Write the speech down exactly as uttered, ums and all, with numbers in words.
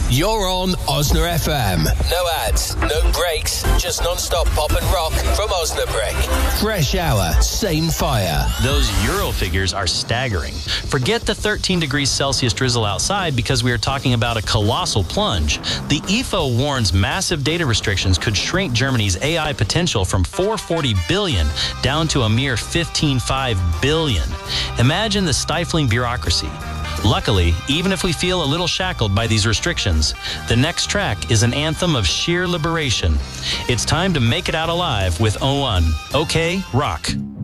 You're on Osna F M. No ads, no breaks, just non-stop pop and rock from Osnabrück. Fresh hour, same fire. Those Euro figures are staggering. Forget the thirteen degrees Celsius drizzle outside because we are talking about a colossal plunge. The I F O warns massive data restrictions could shrink Germany's A I potential from four hundred forty billion down to a mere fifteen point five billion. Imagine the stifling bureaucracy. Luckily, even if we feel a little shackled by these restrictions, the next track is an anthem of sheer liberation. It's time to make it out alive with O one. OK, rock.